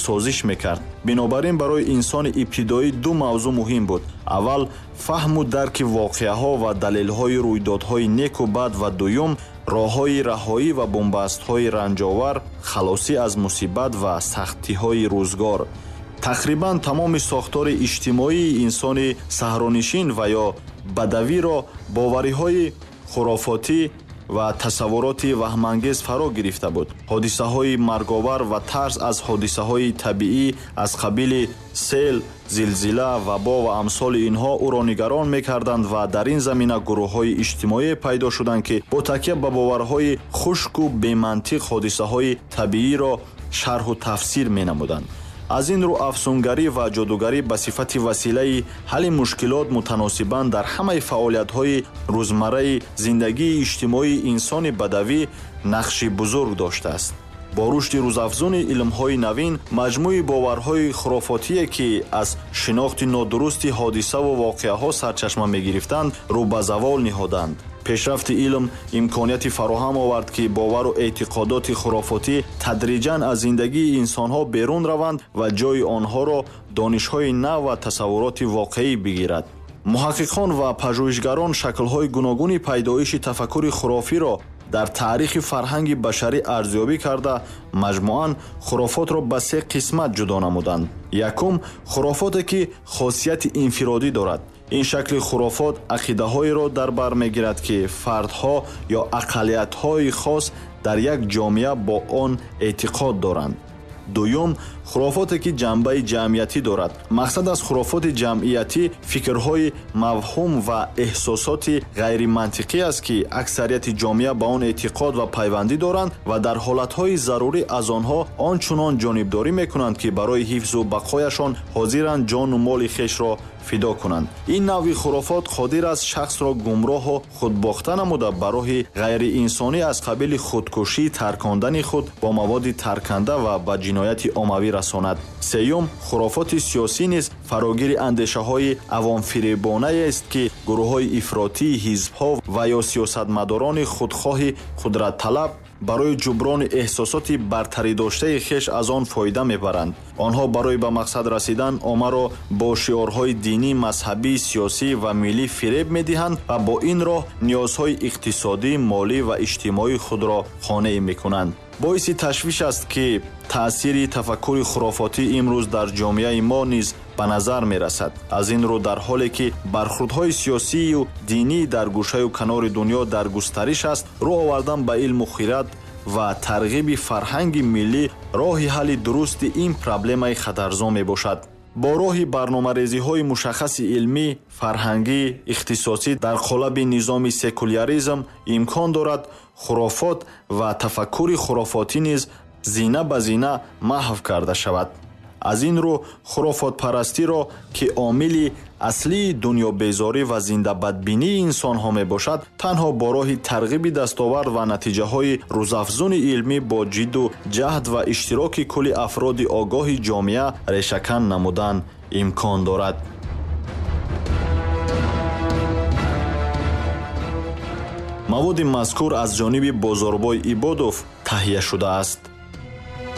созиш мекард. Бинобар ин барои инсони ибтидоӣ ду мавзӯъ муҳим буд. аввал фаҳму дарки воқеаҳо ва далелҳои рӯйдодҳои неку бад ва дуюм роҳҳои раҳоӣ ва бомбастҳои ранҷовар, халосӣ аз мусибат ва сахтиҳои рӯзгор. тақрибан тамоми сохтори иҷтимоии инсони саҳронишин ва ё бадавиро бовариҳои хурофотӣ ва тасаввуроти ваҳмангез фаро гирифта буд. ҳодисаҳои марговар ва тарс аз ҳодисаҳои табиӣ аз қабили сел, зилзила, вабо ва амсоли инҳо ӯро нигарон мекарданд ва дар ин замина гурӯҳҳои иҷтимоие пайдо шуданд, ки бо такя ба боварҳои хушку бемантиқ ҳодисаҳои табииро шарҳу тафсир менамуданд. аз ин рӯ афсунгарӣ ва ҷодугарӣ ба сифати василаи ҳалли мушкилот мутаносибан дар ҳамаи фаъолиятҳои рӯзмарраи зиндагии иҷтимоии инсони бадавӣ нақши бузург доштааст. бо рушди рӯзафзуни илмҳои навин, маҷмӯи боварҳои хурофотие, ки аз шинохти нодурусти ҳодисаву воқеаҳо сарчашма мегирифтанд, рӯ ба завол ниҳоданд. пешрафти илм имконияти фароҳам овард, ки бовару эътиқодоти хурофотӣ тадриҷан аз зиндагии инсонҳо берун раванд ва ҷойи онҳоро донишҳои нав ва тасаввуроти воқеӣ бигирад. муҳаққиқон ва пажӯҳишгарон шаклҳои гуногуни пайдоиши тафаккури хурофиро дар таърихи фарҳанги башарӣ арзёбӣ карда, маҷмӯан хурофотро ба се қисмат ҷудо намуданд. якум, хурофоте ки хосияти инфиродӣ дорад. ин шакли хурофот ақидаҳоеро дар бар мегирад, ки фардҳо ё ақалиятҳои хос дар як ҷомеа бо он эътиқод доранд. дуюм, хурофоте ки ҷанбаи ҷамъиятӣ дорад. мақсад аз хурофоти ҷамъиятӣ фикрҳои мавҳум ва эҳсосоти ғайримантиқӣ аст, ки аксарияти ҷомеа ба он эътиқод ва пайвандӣ доранд ва дар ҳолатҳои зарурӣ аз онҳо ончунон ҷонибдорӣ мекунанд, ки барои ҳифзу бақояшон ҳозиранд ҷону моли хешро фидо кунанд. ин навъи хурофот қодир аст шахсро гумроҳу худбохта намуда ба роҳи ғайриинсонӣ аз қабили худкушӣ, таркондани худ бо маводи тарканда ва ба ҷинояти оммавӣ расонад. сеюм, хурофоти сиёсӣ низ фарогири андешаҳои авомфиребонаест, ки гурӯҳҳои ифротӣ, ҳизбҳо ва ё сиёсатмадорони худхоҳи қудраталаб барои ҷуброни эҳсосоти бартаридоштаи хеш аз он фоида мебаранд. онҳо барои ба мақсад расидан омаро бо шиорҳои динӣ, мазҳабӣ, сиёсӣ ва миллӣ фиреб медиҳанд ва бо ин роҳ ниёзҳои иқтисодӣ, молӣ ва иҷтимоии худро қонеъ мекунанд. боиси ташвиш аст, ки таъсири тафаккури хурофотӣ имрӯз дар ҷомеаи мо низ ба назар мерасад. аз ин рӯ дар ҳоле ки бархурдҳои сиёсию динӣ дар гӯшаю канори дунё дар густариш аст, рӯ овардан ба илму хирад ва тарғиби фарҳанги миллӣ роҳи ҳалли дурусти ин проблемаи хатарзо мебошад. бо роҳи барномарезиҳои мушаххаси илмӣ, фарҳангӣ, ихтисосӣ дар қолаби низоми секуляризм имкон дорад хурофот ва тафаккури хурофотӣ низ зина ба зина маҳв карда шавад. аз ин рӯ хурофотпарастиро, ки омили аслии дунёбезорӣ ва зиндабадбинии инсонҳо мебошад, танҳо бо роҳи тарғиби дастовард ва натиҷаҳои рӯзафзуни илмӣ бо ҷидду ҷаҳд ва иштироки кулли афроди огоҳи ҷомеа решакан намудан имкон дорад. маводи мазкур аз ҷониби Бозорбой Ибодов таҳия шудааст.